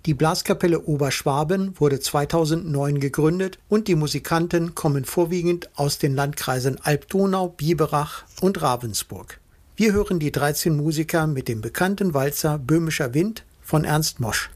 Die Blaskapelle Oberschwaben wurde 2009 gegründet und die Musikanten kommen vorwiegend aus den Landkreisen Alb-Donau, Biberach und Ravensburg. Wir hören die 13 Musiker mit dem bekannten Walzer Böhmischer Wind von Ernst Mosch.